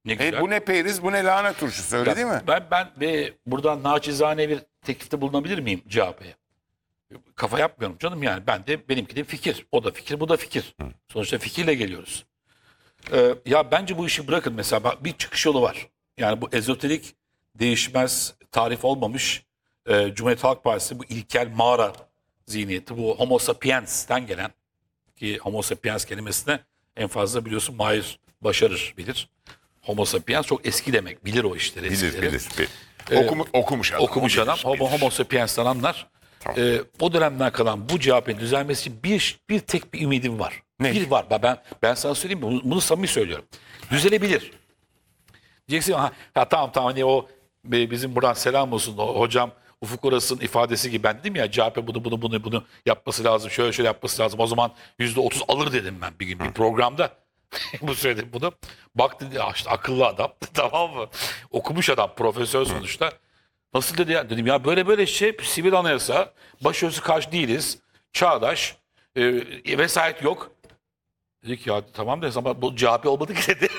Ne güzel. Bu ne periz, bu ne lahana turşusu, öyle değil mi? Ben buradan naçizane bir teklifte bulunabilir miyim CHP'ye? Kafa yapmıyorum canım yani. Benimki de fikir. O da fikir, bu da fikir. Sonuçta fikirle geliyoruz. Ya bence bu işi bırakın mesela. Bir çıkış yolu var. Yani bu ezoterik, değişmez, tarif olmamış Cumhuriyet Halk Partisi bu ilkel mağara zihniyeti, bu Homo sapiens'ten gelen, ki Homo sapiens kelimesine en fazla biliyorsun Mahir Başarır bilir. Homo sapiens çok eski demek. Bilir o işleri. Bilir. Okumuş adam. Okumuş adam. Homo sapiens'ten anlar. Tamam. O dönemden kalan bu CHP'nin düzelmesi için bir tek bir ümidim var. Ne? Bir var. Ben sana söyleyeyim mi? Bunu samimi söylüyorum. Düzelebilir. Diyeceksin tamam hani o bizim buradan selam olsun o hocam Ufuk Oras'ın ifadesi gibi, ben dedim ya CHP bunu yapması lazım, şöyle yapması lazım. O zaman %30 alır dedim ben bir gün bir programda. Bu söyledim bunu. Bak dedi işte akıllı adam tamam mı? Okumuş adam, profesör sonuçta. Nasıl dedi ya? Dedim ya böyle sivil anayasa, başörtüsü karşı değiliz, çağdaş, vesayet yok. Dedi ki ya tamam da ama bu CHP olmadı ki dedi.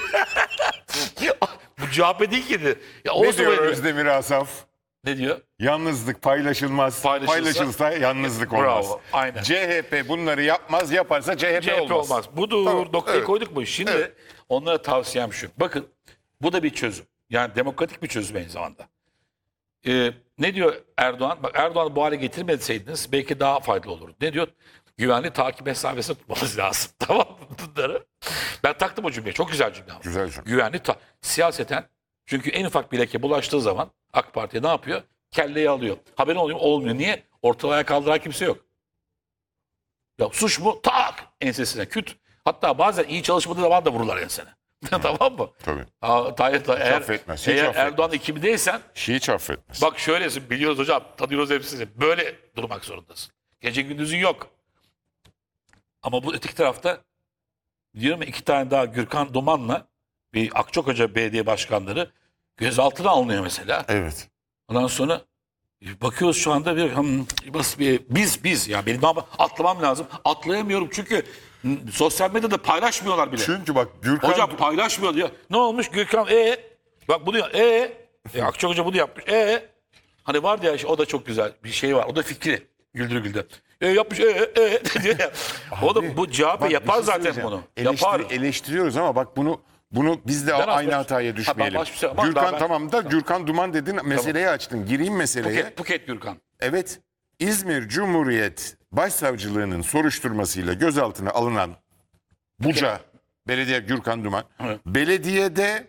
Bu CHP değil ki dedi. Ya, Ne diyor Özdemir Asaf? Ne diyor? Yalnızlık paylaşılmaz. Paylaşılsa yalnızlık olmaz. Bravo, aynen. CHP bunları yapmaz, yaparsa CHP olmaz. Budur. Tamam, Noktayı evet. koyduk mu? Şimdi Evet. onlara tavsiyem şu. Bakın bu da bir çözüm. Yani demokratik bir çözüm aynı zamanda. Ne diyor Erdoğan? Bak Erdoğan'ı bu hale getirmeseydiniz belki daha faydalı olurdu. Ne diyor? Güvenli takip mesafesini tutmamız lazım. Tamam mı bunları? Ben taktım o cümleyi. Çok güzel cümle ama. Güzel cümle. Siyaseten, çünkü en ufak bir leke bulaştığı zaman AK Parti ne yapıyor? Kelleyi alıyor. Haberin oluyor mu? Olmuyor. Niye? Ortalığa kaldıran kimse yok. Ya suç mu? Tak! Ensesine küt. Hatta bazen iyi çalışmadığı zaman da vururlar ensene. Tamam mı? Tabii. Eğer affetmez, hiç eğer affetmez. Erdoğan ekibindeysen Hiç affetmez. bak şöylesin, biliyoruz hocam, tanıyoruz hepsini. Böyle durmak zorundasın. Gece gündüzün yok. Ama bu öteki tarafta diyorum ya, 2 tane daha Gürkan Duman'la bir Akçakoca Belediye Başkanları gözaltına alınıyor mesela. Evet. Ondan sonra bakıyoruz şu anda biz ya benim ama atlamam lazım. Atlayamıyorum çünkü sosyal medyada paylaşmıyorlar bile. Çünkü bak Gürkan... Hocam paylaşmıyor diyor. Ne olmuş Gürkan? Bak bunu Akçakoca bunu yapmış. Hani vardı ya o da çok güzel bir şey var. O da fikri. Güldür güldür. Yapmış diyor ya. O da bu CHP Bak, yapar bir şey zaten söyleyeceğim. bunu. Eleştiriyoruz ama bak bunu biz de Ben aynı aslında- hataya düşmeyelim. başka bir şey- ama Gürkan ben- tamam da Gürkan Duman dedin, meseleyi açtın. Gireyim meseleye. Buket Gürkan. Evet, İzmir Cumhuriyet Başsavcılığı'nın soruşturmasıyla gözaltına alınan Buca Belediye Gürkan Duman, Evet. belediyede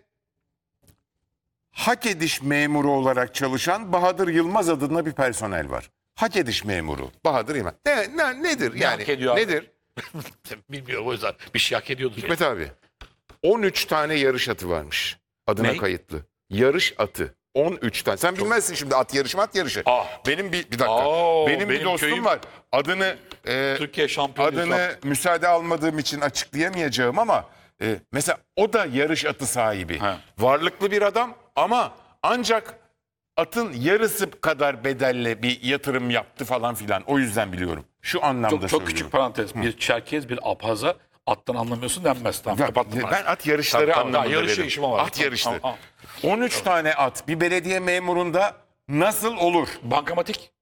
hak ediş memuru olarak çalışan Bahadır Yılmaz adında bir personel var. Hak ediş memuru Bahadır Yılmaz. Nedir yani? hak ediyor abi? Nedir? Bilmiyorum, o yüzden bir şey hak ediyordu. Hikmet abi, 13 tane yarış atı varmış adına Ne? kayıtlı. Yarış atı. 13 tane. Sen bilmezsin şimdi at yarışı. Benim bir dakika. Benim bir benim dostum köyüm- var. Adını Türkiye şampiyonu. adını müsaade almadığım için açıklayamayacağım ama mesela o da yarış atı sahibi. He. Varlıklı bir adam ama ancak atın yarısı kadar bedelle bir yatırım yaptı falan filan. O yüzden biliyorum. Şu anlamda Çok söylüyorum. küçük parantez. Bir Çerkez, bir Apaza attan anlamıyorsun denmez. Tamam, Ya, kapattım. ben at yarışları Tamam, anlamında yarışı dedim. işim var. At yarışları. Tamam. 13 tane at bir belediye memurunda nasıl olur? Bankamatik.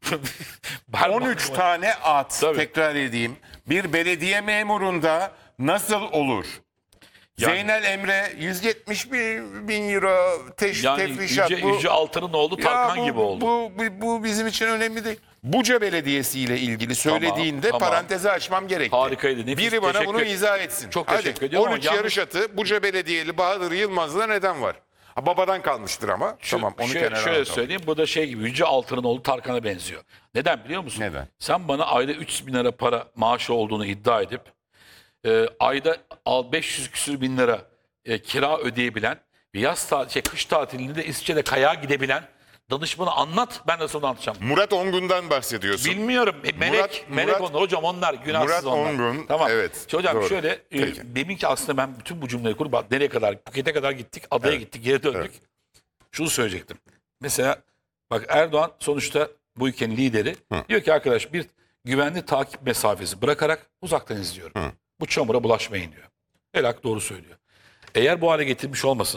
13 tane at, Tabii. tekrar edeyim, bir belediye memurunda nasıl olur? Yani- Zeynel Emre 171 bin euro Yani tefrişat. Yüce Altan'ın oğlu Tarkan gibi oldu. Bu bizim için önemli değil. Buca Belediyesi ile ilgili söylediğinde tamam. parantezi açmam gerekti. Harikaydı, nefis. Biri bana Teşekkür- bunu izah etsin. Çok Hadi, teşekkür ediyorum ama 13 yalnız- yarış atı Buca Belediyeli Bahadır Yılmaz'da neden var? Ha, babadan kalmıştır ama. Tamam, onu kenara şöyle alalım. söyleyeyim. Bu da şey gibi, Yüce Altan'ın oğlu Tarkan'a benziyor. Neden biliyor musun? Neden? Sen bana ayda 3 bin lira para maaşı olduğunu iddia edip ayda 500 küsür bin lira kira ödeyebilen ve kış tatilinde de İsviçre'de kayağa gidebilen danışmanı anlat, ben de sana anlatacağım. Murat Ongun'dan bahsediyorsun. Bilmiyorum. Melek Murat- onlar. Hocam onlar günahsız Murat onlar. Ongun, Tamam. evet, Şimdi hocam doğru. şöyle Peki. deminki aslında ben bütün bu cümleyi kurup bak, nereye kadar, Phuket'e kadar gittik, adaya gittik, geri döndük. Şunu söyleyecektim. Mesela bak Erdoğan sonuçta bu ülkenin lideri. Diyor ki arkadaş bir güvenli takip mesafesi bırakarak uzaktan izliyorum. Bu çamura bulaşmayın diyor. Helak doğru söylüyor. Eğer bu hale getirmiş olmasın